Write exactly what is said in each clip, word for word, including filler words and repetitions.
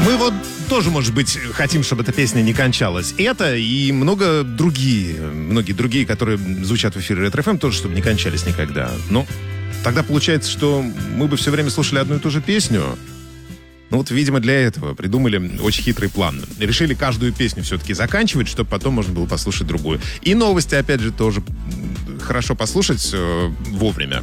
Мы вот тоже, может быть, хотим, чтобы эта песня не кончалась. Это и много другие, многие другие, которые звучат в эфире Ретро эф эм, тоже, чтобы не кончались никогда. Но тогда получается, что мы бы все время слушали одну и ту же песню. Ну вот, видимо, для этого придумали очень хитрый план. Решили каждую песню все-таки заканчивать, чтобы потом можно было послушать другую. И новости, опять же, тоже хорошо послушать э, вовремя.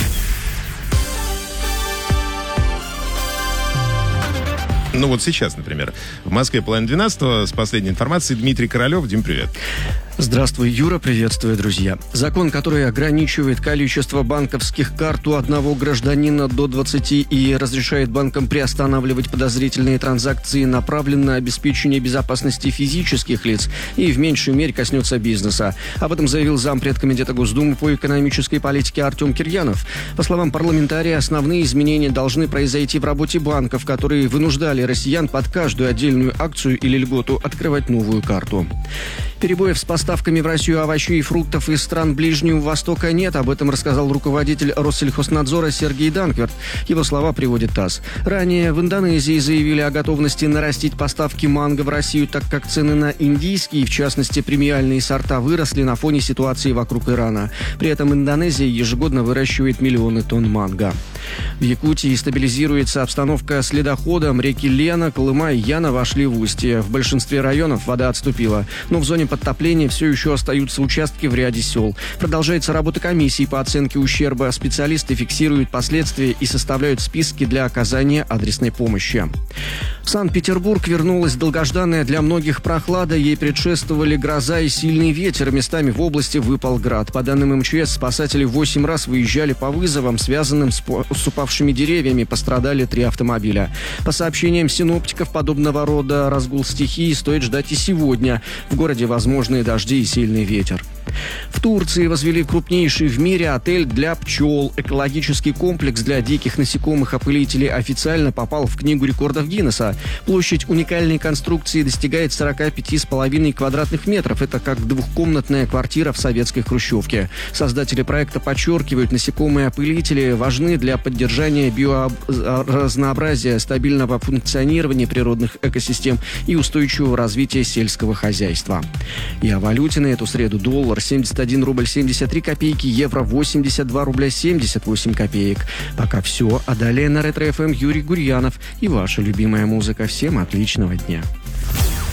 Ну вот сейчас, например, в Москве половина двенадцатого, с последней информацией, Дмитрий Королев. Дим, привет. Здравствуй, Юра, приветствую, друзья. Закон, который ограничивает количество банковских карт у одного гражданина до двадцати и разрешает банкам приостанавливать подозрительные транзакции, направлен на обеспечение безопасности физических лиц и в меньшей мере коснется бизнеса. Об этом заявил зампред Комитета Госдумы по экономической политике Артем Кирьянов. По словам парламентария, основные изменения должны произойти в работе банков, которые вынуждали россиян под каждую отдельную акцию или льготу открывать новую карту. Перебоев с поставками в Россию овощей и фруктов из стран Ближнего Востока нет. Об этом рассказал руководитель Россельхознадзора Сергей Данкверт. Его слова приводит ТАСС. Ранее в Индонезии заявили о готовности нарастить поставки манго в Россию, так как цены на индийские, в частности премиальные сорта, выросли на фоне ситуации вокруг Ирана. При этом Индонезия ежегодно выращивает миллионы тонн манго. В Якутии стабилизируется обстановка с ледоходом. Реки Лена, Колыма и Яна вошли в устье. В большинстве районов вода отступила. Но в зоне подтопления все еще остаются участки в ряде сел. Продолжается работа комиссии по оценке ущерба. Специалисты фиксируют последствия и составляют списки для оказания адресной помощи. В Санкт-Петербург вернулась долгожданная для многих прохлада. Ей предшествовали гроза и сильный ветер. Местами в области выпал град. По данным эм че эс, спасатели восемь раз выезжали по вызовам, связанным с, с упавшими деревьями. Пострадали три автомобиля. По сообщениям синоптиков, подобного рода разгул стихии стоит ждать и сегодня. В городе возможны дожди и сильный ветер. В Турции возвели крупнейший в мире отель для пчел. Экологический комплекс для диких насекомых-опылителей официально попал в Книгу рекордов Гиннесса. Площадь уникальной конструкции достигает сорок пять с половиной квадратных метров. Это как двухкомнатная квартира в советской хрущевке. Создатели проекта подчеркивают, насекомые-опылители важны для поддержания биоразнообразия, стабильного функционирования природных экосистем и устойчивого развития сельского хозяйства. И о валюте на эту среду: доллар семьдесят один рубль семьдесят три копейки, евро восемьдесят два рубля семьдесят восемь копеек. Пока все. А далее на Ретро эф эм Юрий Гурьянов и ваша любимая музыка. Всем отличного дня.